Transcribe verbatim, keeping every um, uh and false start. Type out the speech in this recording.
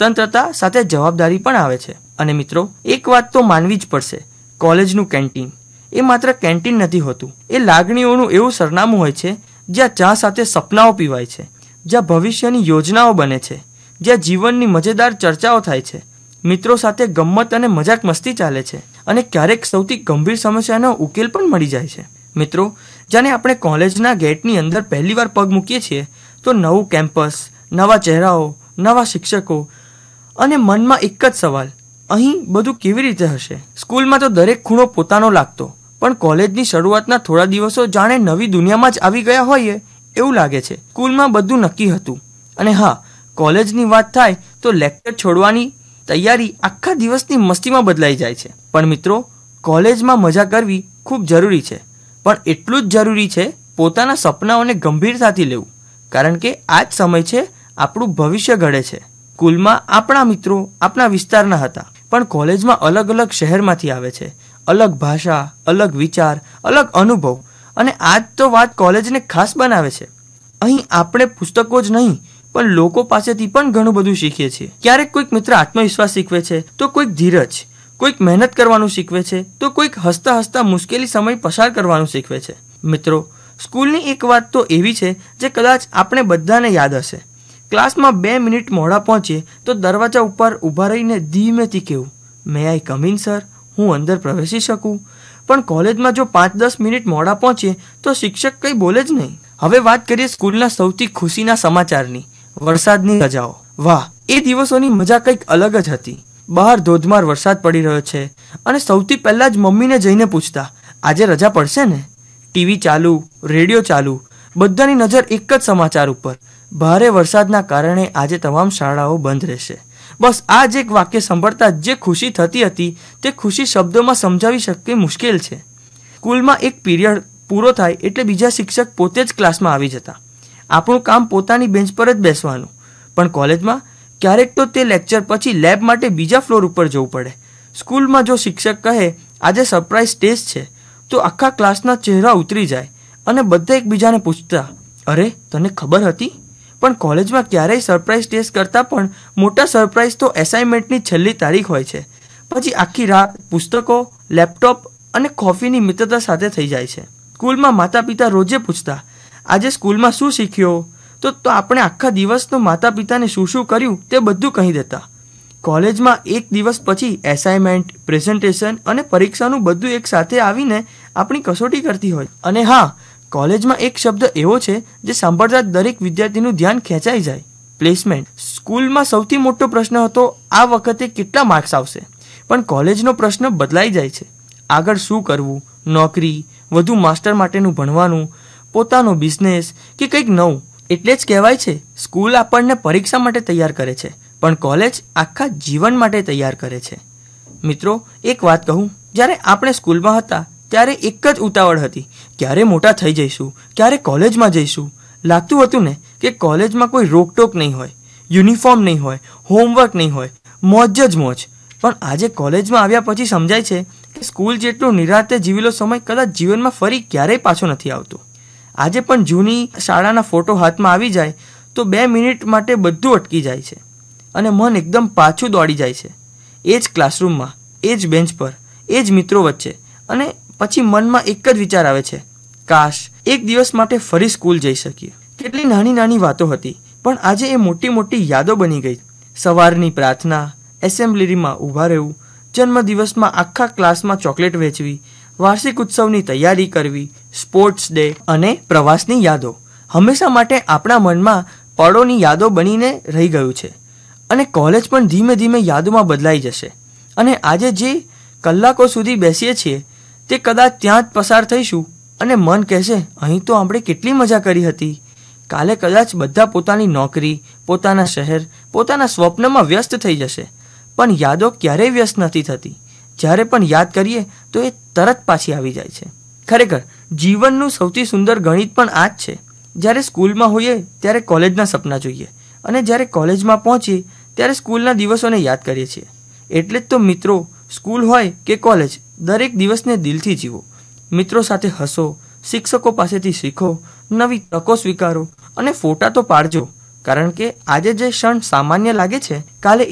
સ્વતંત્રતા સાથે જવાબદારી પણ આવે છે. અને મિત્રો, એક વાત તો માનવી જ પડશે, કોલેજનું કેન્ટીન એ માત્ર કેન્ટીન નથી હોતું. એ લાગણીઓનું એવું સરનામું હોય છે જ્યાં ચા સાથે સપનાઓ પીવાય છે, જ્યાં ભવિષ્યની યોજનાઓ બને છે, જ્યાં જીવનની મજેદાર ચર્ચાઓ થાય છે, મિત્રો સાથે ગમ્મત અને મજાક મસ્તી ચાલે છે, અને ક્યારેક સૌથી ગંભીર સમસ્યાનો ઉકેલ પણ મળી જાય છે. મિત્રો, જાણે આપણે કોલેજના ગેટની અંદર પહેલીવાર પગ મૂકીએ છીએ તો નવું કેમ્પસ, નવા ચહેરાઓ, નવા શિક્ષકો, અને મનમાં એક જ સવાલ, અહીં બધું કેવી રીતે હશે? સ્કૂલમાં તો દરેક ખૂણો પોતાનો લાગતો, પણ કોલેજની શરૂઆતના થોડા દિવસો જાણે નવી દુનિયામાં જ આવી ગયા હોઈએ એવું લાગે છે. સ્કૂલમાં બધું નક્કી હતું, અને હા, કોલેજની વાત થાય તો લેક્ચર છોડવાની તૈયારી આખા દિવસની મસ્તીમાં બદલાઈ જાય છે. પણ મિત્રો, કોલેજમાં મજા કરવી ખૂબ જરૂરી છે, પણ એટલું જ જરૂરી છે પોતાના સપનાઓને ગંભીરતાથી લેવું, કારણ કે આ જ સમય છે આપણું ભવિષ્ય ઘડે છે. સ્કૂલમાં આપણા મિત્રો આપણા વિસ્તારના હતા, પણ કોલેજમાં અલગ અલગ શહેરમાંથી આવે છે, અલગ ભાષા, અલગ વિચાર, અલગ અનુભવ, અને આ જ તો વાત કોલેજને ખાસ બનાવે છે. અહીં આપણે પુસ્તકો જ નહીં પણ લોકો પાસેથી પણ ઘણું બધું શીખીએ છીએ. ક્યારેક કોઈક મિત્ર આત્મવિશ્વાસ શીખવે છે, તો કોઈક ધીરજ, કોઈક મહેનત કરવાનું શીખવે છે, તો કોઈક હસતા હસતા મુશ્કેલી સમય પસાર કરવાનું શીખવે છે. મિત્રો, સ્કૂલની એક વાત તો એવી છે જે કદાચ આપણે બધાને યાદ હશે. ક્લાસમાં બે મિનિટ મોડા પહોંચીએ તો દરવાજા ઉપર ઊભા રહીને ધીમેથી કહેવું, મે આઈ કમ ઇન સર, હું અંદર પ્રવેશી શકું? પણ કોલેજમાં જો પાંચ દસ મિનિટ મોડા પહોંચીએ તો શિક્ષક કંઈ બોલે જ નહીં. હવે વાત કરીએ સ્કૂલના સૌથી ખુશીના સમાચારની, વરસાદની રજાઓ. વાહ, એ દિવસોની મજા કંઈક અલગ જ હતી. બહાર ધોધમાર વરસાદ પડી રહ્યો છે, અને સૌથી પહેલા જ મમ્મીને જઈને પૂછતા, આજે રજા પડશે ને? ટીવી ચાલુ, રેડિયો ચાલુ, બધાની નજર એક જ સમાચાર ઉપર, ભારે વરસાદના કારણે આજે તમામ શાળાઓ બંધ રહેશે. બસ આ જ એક વાક્ય સાંભળતા જે ખુશી થતી હતી તે ખુશી શબ્દોમાં સમજાવી શકવી મુશ્કેલ છે. સ્કૂલમાં એક પીરિયડ પૂરો થાય એટલે બીજા શિક્ષક પોતે જ ક્લાસમાં આવી જતા. આપણું કામ પોતાની બેન્ચ પર જ બેસવાનું. પણ કોલેજમાં ક્યારેક તો તે લેક્ચર પછી લેબ માટે બીજા ફ્લોર ઉપર જવું પડે. સ્કૂલમાં જો શિક્ષક કહે આજે સરપ્રાઇઝ ટેસ્ટ છે તો આખા ક્લાસના ચહેરા ઉતરી જાય અને બધા એકબીજાને પૂછતા, અરે તને ખબર હતી? પણ કોલેજમાં ક્યારેય સરપ્રાઇઝ ટેસ્ટ કરતાં પણ મોટા સરપ્રાઇઝ તો એસાઇનમેન્ટની છેલ્લી તારીખ હોય છે. પછી આખી રાત પુસ્તકો, લેપટોપ અને કોફીની મિત્રતા સાથે થઈ જાય છે. સ્કૂલમાં માતા પિતા રોજે પૂછતા, આજે સ્કૂલમાં શું શીખ્યો? તો તો આપણે આખા દિવસનો માતા પિતાને શું શું કર્યું તે બધું કહી દેતા. કોલેજમાં એક દિવસ પછી એસાઇનમેન્ટ, પ્રેઝન્ટેશન અને પરીક્ષાનું બધું એક સાથે આવીને આપણી કસોટી કરતી હોય. અને હા, કોલેજમાં એક શબ્દ એવો છે જે સાંભળતા દરેક વિદ્યાર્થીનું ધ્યાન ખેંચાઈ જાય, પ્લેસમેન્ટ. સ્કૂલમાં સૌથી મોટો પ્રશ્ન હતો આ વખતે કેટલા માર્ક્સ આવશે, પણ કોલેજનો પ્રશ્ન બદલાઈ જાય છે. આગળ શું કરવું, નોકરી, વધુ માસ્ટર માટેનું ભણવાનું, પોતાનો બિઝનેસ કે કંઈક નવું. એટલે જ કહેવાય છે સ્કૂલ આપણને પરીક્ષા માટે તૈયાર કરે છે, પણ કોલેજ આખા જીવન માટે તૈયાર કરે છે. મિત્રો, એક વાત કહું, જ્યારે આપણે સ્કૂલમાં હતા ત્યારે એક જ ઉતાવળ હતી, ક્યારે મોટા થઈ જઈશું, ક્યારે કોલેજમાં જઈશું. લાગતું હતું ને કે કોલેજમાં કોઈ રોકટોક નહીં હોય, યુનિફોર્મ નહીં હોય, હોમવર્ક નહીં હોય, મોજ જ મોજ. પણ આજે કોલેજમાં આવ્યા પછી સમજાય છે કે સ્કૂલ જેટલો નિરાંતે જીવેલો સમય કદાચ જીવનમાં ફરી ક્યારેય પાછો નથી આવતો. આજે પણ જૂની શાળાના ફોટો હાથમાં આવી જાય તો બે મિનિટ માટે બધું અટકી જાય છે અને મન એકદમ પાછું દોડી જાય છે. એ જ ક્લાસરૂમમાં, એ જ બેન્ચ પર, એ જ મિત્રો વચ્ચે, અને પછી મનમાં એક જ વિચાર આવે છે, કાશ એક દિવસ માટે ફરી સ્કૂલ જઈ શકીએ. કેટલી નાની નાની વાતો હતી, પણ આજે એ મોટી મોટી યાદો બની ગઈ. સવારની પ્રાર્થના, એસેમ્બલીમાં ઊભા રહેવું, જન્મદિવસમાં આખા ક્લાસમાં ચોકલેટ વહેંચવી, વાર્ષિક ઉત્સવની તૈયારી કરવી, સ્પોર્ટ્સ ડે અને પ્રવાસની યાદો હંમેશા માટે આપણા મનમાં પળોની યાદો બનીને રહી ગયું છે. અને કોલેજ પણ ધીમે ધીમે યાદોમાં બદલાઈ જશે. અને આજે જે કલાકો સુધી બેસીએ છીએ તે કદાચ ત્યાં જ પસાર થઈશું અને મન કહેશે, અહીં તો આપણે કેટલી મજા કરી હતી. કાલે કદાચ બધા પોતાની નોકરી, પોતાના શહેર, પોતાના સ્વપ્નમાં વ્યસ્ત થઈ જશે, પણ યાદો ક્યારેય વ્યસ્ત નથી થતી. જ્યારે પણ યાદ કરીએ તો એ તરત પાછી આવી જાય છે. ખરેખર જીવનનું સૌથી સુંદર ગણિત પણ આ જ છે. જ્યારે સ્કૂલમાં હોઈએ ત્યારે કોલેજના સપના જોઈએ, અને જ્યારે કોલેજમાં પહોંચીએ ત્યારે સ્કૂલના દિવસોને યાદ કરીએ છીએ. એટલે જ તો મિત્રો, સ્કૂલ હોય કે કોલેજ, દરેક દિવસને દિલથી જીવો. મિત્રો સાથે હસો, શિક્ષકો પાસેથી શીખો, નવી તકો સ્વીકારો અને ફોટા તો પાડજો, કારણ કે આજે જે ક્ષણ સામાન્ય લાગે છે કાલે